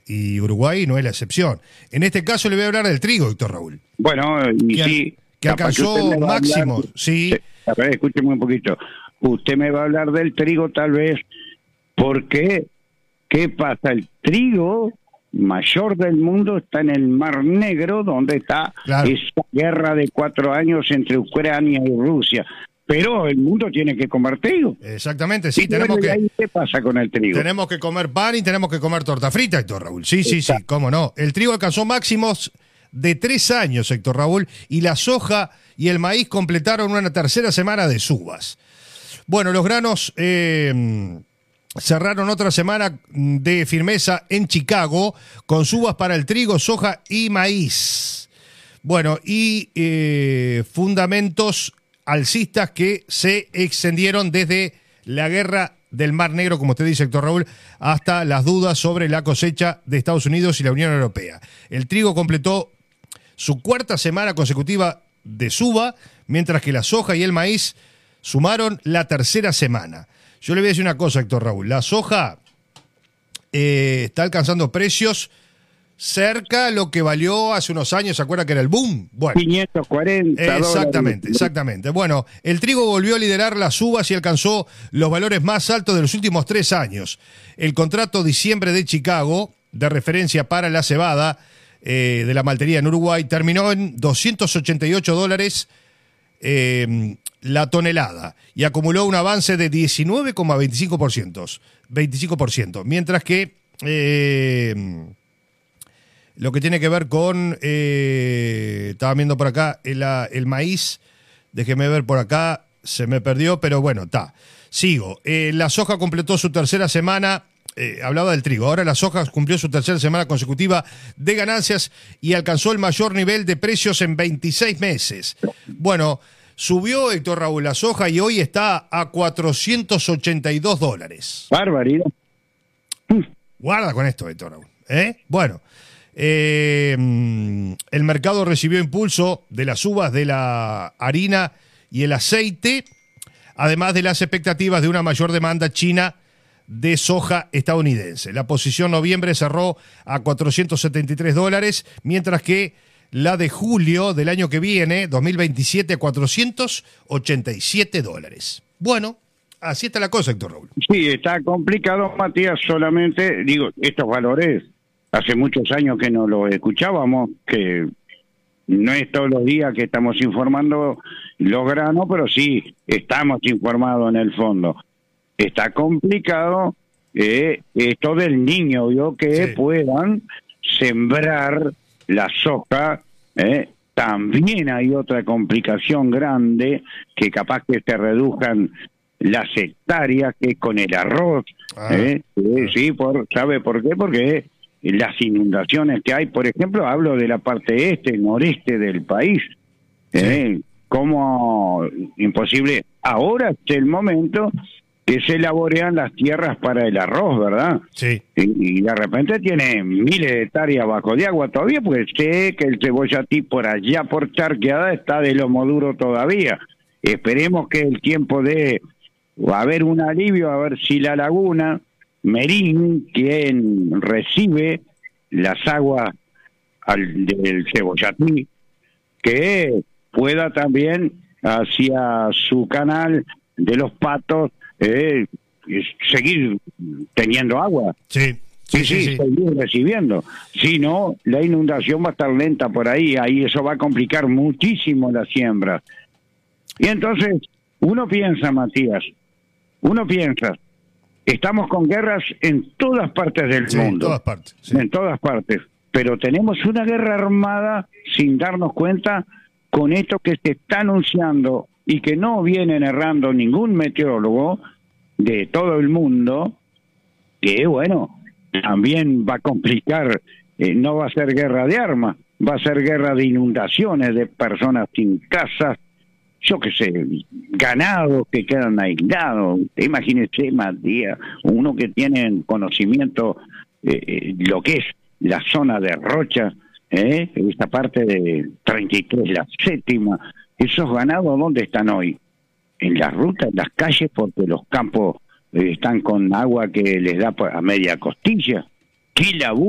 y Uruguay no es la excepción. En este caso le voy a hablar del trigo, Héctor Raúl. Bueno, que alcanzó máximo, sí. A ver, escúcheme un poquito. Usted me va a hablar del trigo tal vez, porque, ¿qué pasa? El trigo mayor del mundo está en el Mar Negro, donde está esa guerra de 4 años entre Ucrania y Rusia. Pero el mundo tiene que comer trigo. Exactamente, sí. ¿Qué pasa con el trigo? Tenemos que comer pan y tenemos que comer torta frita, Héctor Raúl. Sí, cómo no. El trigo alcanzó máximos de 3 años, Héctor Raúl, y la soja y el maíz completaron una tercera semana de subas. Bueno, los granos cerraron otra semana de firmeza en Chicago con subas para el trigo, soja y maíz. Bueno, y fundamentos alcistas que se extendieron desde la guerra del Mar Negro, como usted dice, Héctor Raúl, hasta las dudas sobre la cosecha de Estados Unidos y la Unión Europea. El trigo completó su 4ª semana consecutiva de suba, mientras que la soja y el maíz sumaron la 3ª semana. Yo le voy a decir una cosa, Héctor Raúl. La soja está alcanzando precios cerca a lo que valió hace unos años. ¿Se acuerda que era el boom? Bueno, 540 exactamente. Bueno, el trigo volvió a liderar las subas y alcanzó los valores más altos de los últimos 3 años. El contrato diciembre de Chicago, de referencia para la cebada de la maltería en Uruguay, terminó en $288 la tonelada y acumuló un avance de 19,25%, mientras que lo que tiene que ver con estaba viendo por acá el maíz, déjeme ver por acá, se me perdió, pero bueno, sigo. La soja completó su 3ª semana. Hablaba del trigo, ahora la soja cumplió su 3ª semana consecutiva de ganancias y alcanzó el mayor nivel de precios en 26 meses. Bueno, subió, Héctor Raúl, la soja y hoy está a $482. Barbaridad. Guarda con esto, Héctor Raúl. Bueno, el mercado recibió impulso de las uvas de la harina y el aceite, además de las expectativas de una mayor demanda china de soja estadounidense. La posición noviembre cerró a $473, mientras que la de julio del año que viene, 2027, a $487. Bueno, así está la cosa, Héctor Raúl. Sí, está complicado, Matías, solamente, digo, estos valores, hace muchos años que no los escuchábamos, que no es todos los días que estamos informando los granos, pero sí estamos informados en el fondo. Está complicado esto del niño, ¿vio? Que puedan sembrar la soja. También hay otra complicación grande, que capaz que se reduzcan las hectáreas, que es con el arroz. Sí, ¿sabe por qué? Porque las inundaciones que hay, por ejemplo, hablo de la parte noreste del país, como imposible. Ahora es el momento que se laborean las tierras para el arroz, ¿verdad? Sí. Y de repente tiene miles de hectáreas bajo de agua todavía, porque sé que el cebollatí por allá, por Charqueada, está de lomo duro todavía. Esperemos que el tiempo dé a haber un alivio, a ver si la laguna, Merín, quien recibe las aguas del cebollatí, que pueda también hacia su canal de los Patos seguir teniendo agua. Sí, seguir recibiendo. Si no, la inundación va a estar lenta por ahí eso va a complicar muchísimo la siembra. Y entonces, uno piensa, Matías, estamos con guerras en todas partes del mundo. En todas partes. Pero tenemos una guerra armada sin darnos cuenta, con esto que se está anunciando y que no vienen errando ningún meteorólogo de todo el mundo, que bueno, también va a complicar, no va a ser guerra de armas, va a ser guerra de inundaciones, de personas sin casas, yo qué sé, ganados que quedan aislados. Imagínese, Matías, uno que tiene conocimiento lo que es la zona de Rocha, esta parte de 33, la séptima, esos ganados, ¿dónde están hoy? En las rutas, en las calles, porque los campos están con agua que les da a media costilla. ¡Qué laburo!